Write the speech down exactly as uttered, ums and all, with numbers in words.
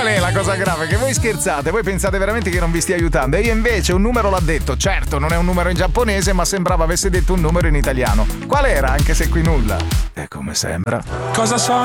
è la cosa grave? Che voi scherzate, voi pensate veramente che non vi stia aiutando e io invece un numero l'ha detto. Certo, non è un numero in giapponese, ma sembrava avesse detto un numero in italiano. Qual era, anche se qui nulla? È come sembra. Cosa sono